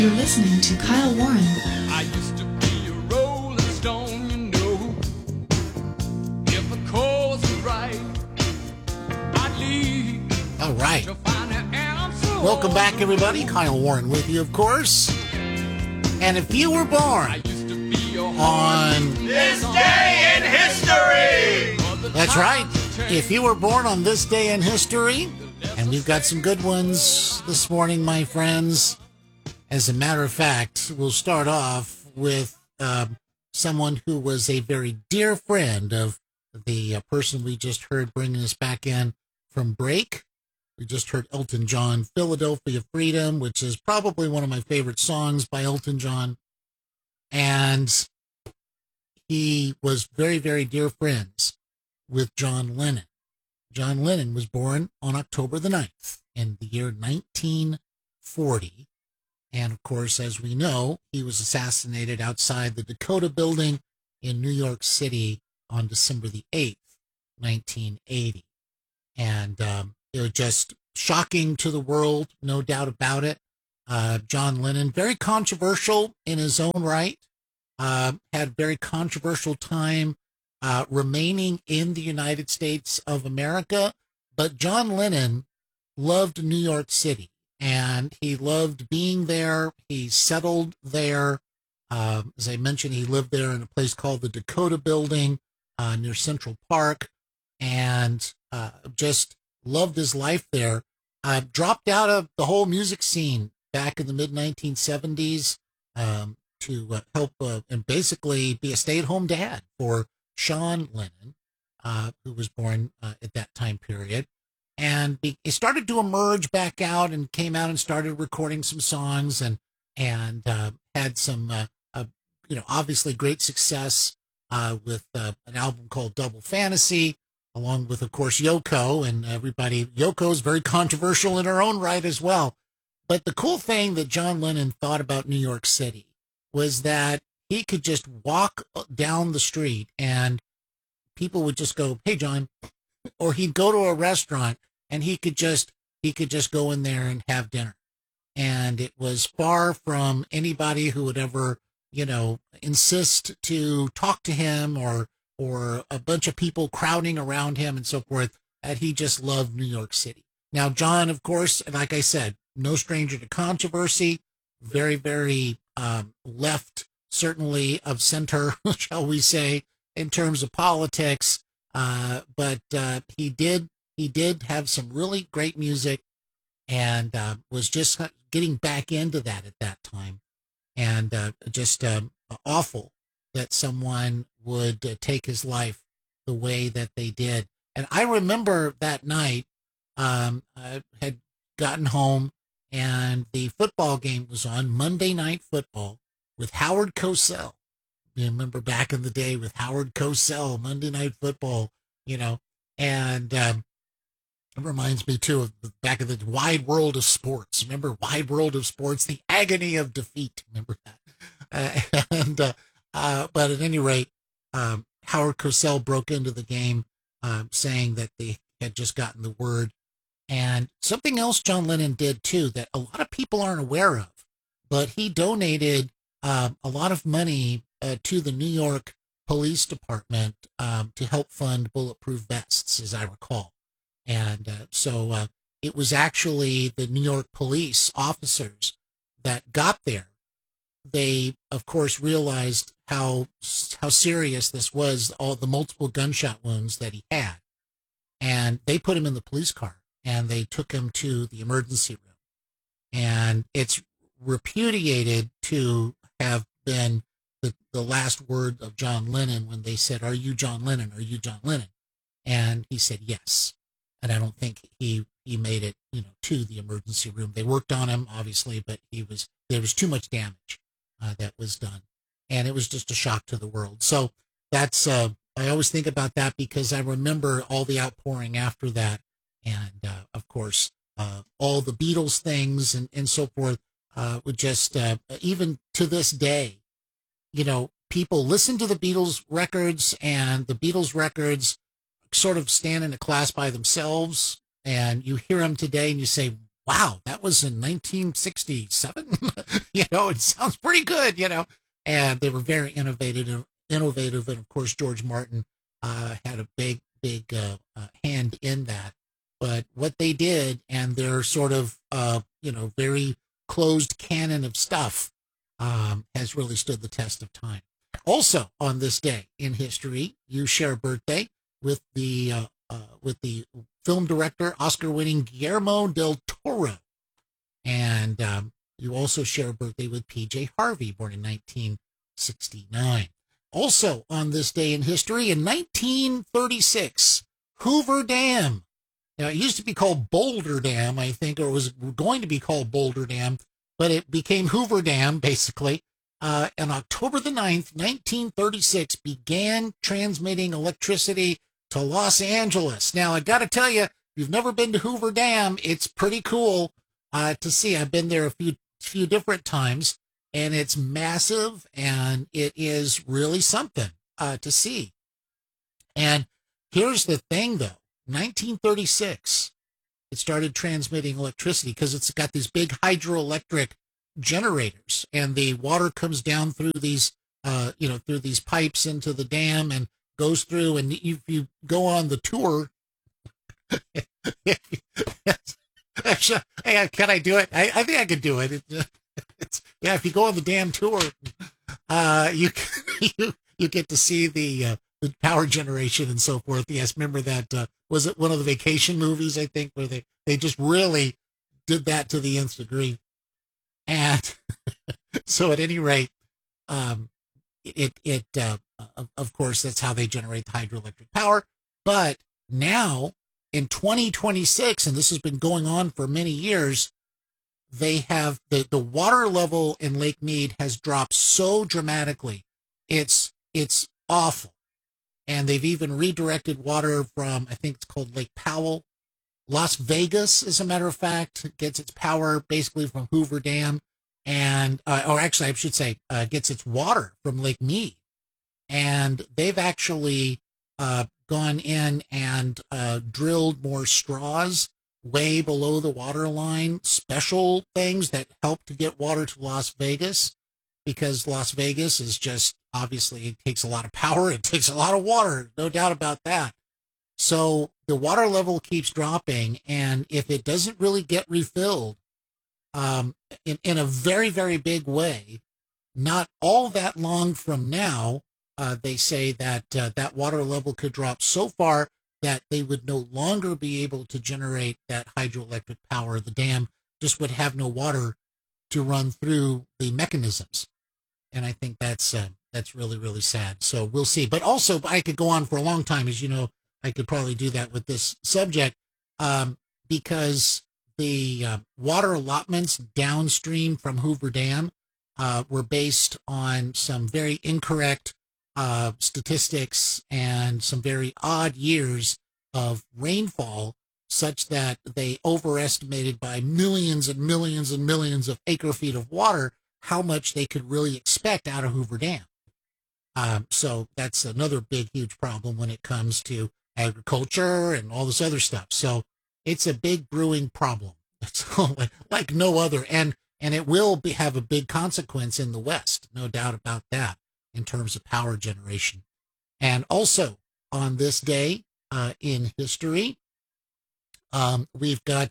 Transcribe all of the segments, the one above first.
You're listening to Kyle Warren. I used to be a rolling stone, you know. If the cause was right, I'd leave. All right. To find the answer. Welcome back, everybody. Kyle Warren with you, of course. And if you were born I used to be a on... This day in history! That's right. If you were born on this day in history, and we've got some good ones this morning, my friends. As a matter of fact, we'll start off with someone who was a very dear friend of the person we just heard bringing us back in from break. We just heard Elton John, Philadelphia Freedom, which is probably one of my favorite songs by Elton John. And he was very, very dear friends with John Lennon. John Lennon was born on October the 9th in the year 1940. And of course, as we know, he was assassinated outside the Dakota Building in New York City on December the 8th, 1980. And it was just shocking to the world, no doubt about it. John Lennon, very controversial in his own right, had very controversial time remaining in the United States of America. But John Lennon loved New York City. And he loved being there. He settled there. As I mentioned, he lived there in a place called the Dakota Building near Central Park, and just loved his life there. Dropped out of the whole music scene back in the mid-1970s to help and basically be a stay-at-home dad for Sean Lennon, who was born at that time period. And he started to emerge back out and came out and started recording some songs and had some, obviously great success with an album called Double Fantasy, along with, of course, Yoko and everybody. Yoko is very controversial in her own right as well. But the cool thing that John Lennon thought about New York City was that he could just walk down the street and people would just go, "Hey, John," or he'd go to a restaurant and he could just go in there and have dinner. And it was far from anybody who would ever, insist to talk to him or a bunch of people crowding around him and so forth, that he just loved New York City. Now, John, of course, like I said, no stranger to controversy, very, very left, certainly of center, shall we say, in terms of politics. But he did have some really great music and was just getting back into that at that time. And just awful that someone would take his life the way that they did. And I remember that night, I had gotten home and the football game was on, Monday Night Football, with Howard Cosell. You remember back in the day with Howard Cosell, Monday Night Football, and it reminds me, too, of back in the Wide World of Sports. Remember Wide World of Sports? The agony of defeat. Remember that? But at any rate, Howard Cosell broke into the game saying that they had just gotten the word. And something else John Lennon did, too, that a lot of people aren't aware of, but he donated a lot of money to the New York Police Department to help fund bulletproof vests, as I recall. And so it was actually the New York police officers that got there. They, of course, realized how serious this was, all the multiple gunshot wounds that he had. And they put him in the police car and they took him to the emergency room. And it's repudiated to have been the last word of John Lennon when they said, "Are you John Lennon? Are you John Lennon?" And he said yes. And I don't think he made it, to the emergency room. They worked on him, obviously, but there was too much damage that was done. And it was just a shock to the world. So that's, I always think about that because I remember all the outpouring after that. And, of course, all the Beatles things and so forth would just, even to this day, people listen to the Beatles records and the Beatles records sort of stand in a class by themselves, and you hear them today and you say, wow, that was in 1967. It sounds pretty good, and they were very innovative. And of course, George Martin had a big hand in that. But what they did and their sort of, very closed canon of stuff has really stood the test of time. Also, on this day in history, you share a birthday with the film director, Oscar-winning Guillermo del Toro. And you also share a birthday with P.J. Harvey, born in 1969. Also, on this day in history, in 1936, Hoover Dam. Now, it used to be called Boulder Dam, I think, or it was going to be called Boulder Dam, but it became Hoover Dam, basically. On October the 9th, 1936, began transmitting electricity to Los Angeles. Now, I got to tell you, if you've never been to Hoover Dam, it's pretty cool to see. I've been there a few different times, and it's massive, and it is really something to see. And here's the thing, though. 1936, it started transmitting electricity because it's got these big hydroelectric generators, and the water comes down through these, through these pipes into the dam and goes through. And if you go on the tour, can I do it? I think I could do it. If you go on the dam tour, you get to see the power generation and so forth. Yes, remember that? Was it one of the vacation movies, I think, where they just really did that to the nth degree? And so at any rate, of course, that's how they generate the hydroelectric power. But now in 2026, and this has been going on for many years, they have the water level in Lake Mead has dropped so dramatically. It's awful. And they've even redirected water from, I think it's called Lake Powell. Las Vegas, as a matter of fact, gets its power basically from Hoover Dam. And, or actually, I should say, gets its water from Lake Mead. And they've actually gone in and drilled more straws way below the water line, special things that help to get water to Las Vegas, because Las Vegas is just, obviously, it takes a lot of power, it takes a lot of water, no doubt about that. So the water level keeps dropping, and if it doesn't really get refilled in a very, very big way, not all that long from now, they say that that water level could drop so far that they would no longer be able to generate that hydroelectric power. The dam just would have no water to run through the mechanisms. And I think that's really, really sad. So we'll see. But also, I could go on for a long time. As you know, I could probably do that with this subject because the water allotments downstream from Hoover Dam were based on some very incorrect statistics and some very odd years of rainfall, such that they overestimated by millions and millions and millions of acre feet of water how much they could really expect out of Hoover Dam. So that's another big, huge problem when it comes to agriculture and all this other stuff. So it's a big brewing problem. It's like no other. And it will have a big consequence in the West, no doubt about that, in terms of power generation. And also on this day in history, we've got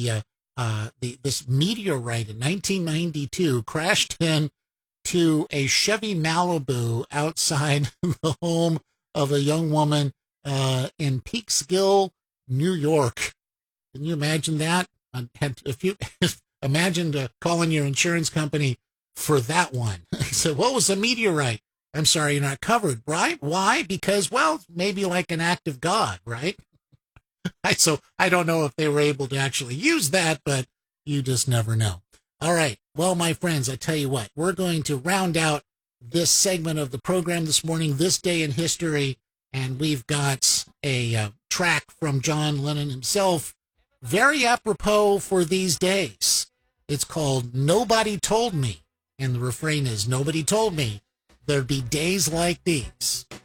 this meteorite in 1992 crashed into a Chevy Malibu outside the home of a young woman in Peekskill, New York. Can you imagine that? If you imagine calling your insurance company for that one. So what was a meteorite? I'm sorry, you're not covered, right? Why? Because, well, maybe like an act of God, right? So I don't know if they were able to actually use that, but you just never know. All right. Well, my friends, I tell you what, we're going to round out this segment of the program this morning, This Day in History, and we've got a track from John Lennon himself, very apropos for these days. It's called Nobody Told Me, and the refrain is, nobody told me there'd be days like these.